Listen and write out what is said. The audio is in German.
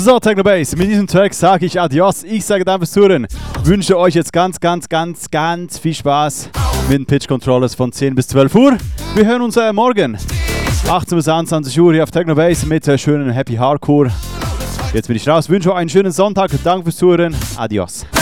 So, Technobase, mit diesem Track sage ich Adios. Ich sage danke fürs Zuhören. Wünsche euch jetzt ganz viel Spaß mit den Pitch Controllers von 10 bis 12 Uhr. Wir hören uns morgen 18 bis 21 Uhr hier auf Technobase mit schönen Happy Hardcore. Jetzt bin ich raus. Wünsche euch einen schönen Sonntag. Danke fürs Zuhören. Adios.